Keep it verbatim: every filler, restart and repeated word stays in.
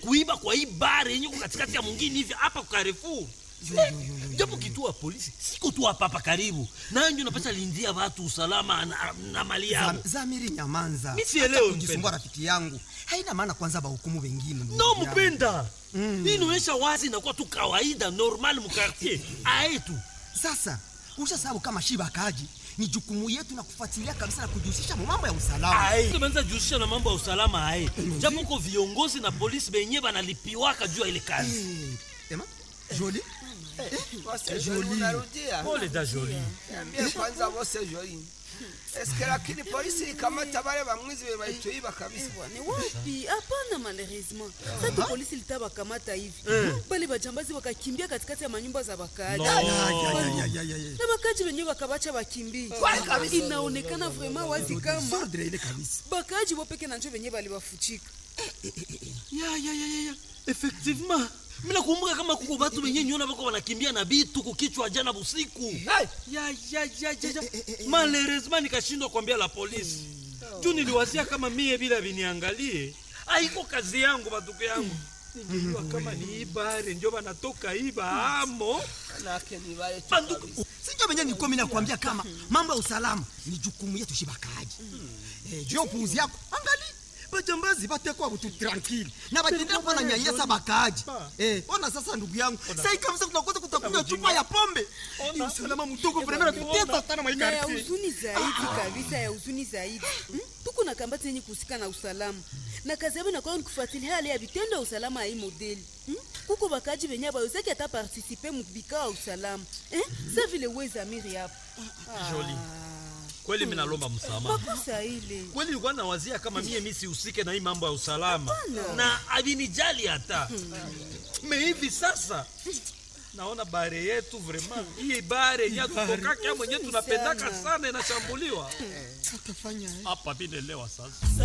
kuiba kwa hii bar yenye kwa katikati ya mwingine hivi hapa kwa Carrefour. Japo kituo polisi siko tu hapa hapa karibu. Na ndio napata lindia watu usalama na, na mali yao. Zam, Zamiri nyamanza. Mimi sielewi kujisumbua rafiki yangu. Haina maana kwanza ba hukumu wengine. No mpenda. Mm. Hii inaonyesha wazi na kwa tu kawaida normal mu quartier. Aetu. Sasa ushasabu kama Shiba kaji ni jukumu yetu na kufuatilia kabisa na kujihusisha mu mambo ya usalama. Ai, tumeanza kujihusisha na mambo ya usalama hai. Japo kwa viongozi na polisi benye banalipiwaka juu ya ile kazi. Hey, ema Jolie. Wose Jolie unarudia. Pole da Jolie. Niambie kwanza wose Jolie. Eske lakini polisi kamata wale bamwizi webaitoiba kabisa. Ni wapi? Hapana malheureusement. Sasa polisi litaba kamata hivi. Bali bajambazi wakakimbia katikati ya manyumba za wakaaji. Na wakaaji wenyewe wakabacha wakimbie. Inaonekana vraiment wazi kama ile kabisa. Bakaaji wapeke na njoo wenyewe bali wafuchika. Ya ya ya ya. Effectivement. Mina kumbuka kama kuko watu wenye nyona wako wanakimbia na bitu kukichwa jana busiku. Ya ya ya ya. Malheureusement nikashindwa kuambia la polisi. Juu niliwasia kama mie bila viniangalie. Haiko kazi yangu batuko yangu. Ningejua kama ni ibare ndio banatoka iba amo. Kanake ni wale tu. Banduku. Sijui mwenye niko mimi nakwambia kama mambo ya usalama ni jukumu yetu Shiba kaji. Eh, juu puuzi yako. Angalia. Bajambazi batekwa butu tranquille na batendea kwa nyanyasa bakaji. Eh, ona sasa ndugu yangu. Sasa kabisa tutakosa kutakunywa chupa ya pombe. Ni usalama mdogo vraiment tuteta sana mwa Na ya ikarti. huzuni zaidi kabisa ya huzuni zaidi. Hmm? Tuko na kambati yenye kusika na usalama. Na kazi yao inakuwa ni kufuatilia hali ya vitendo ya usalama ya hii modeli. Hmm? Kuko bakaji wenye bawezaki hata participer mu bikao ya usalama. Eh? Sasa vile weza miri hapo. Jolie. Kweli mimi nalomba msamaha. Makosa ile. Kweli nilikuwa nawazia kama mie mimi sihusike na hii mambo ya usalama. Na avinijali hata. Me hivi sasa naona bare yetu vraiment hii bare ya kutoka kama mwenyewe tunapendaka sana inashambuliwa. Tutafanya Hapa bila leo sasa.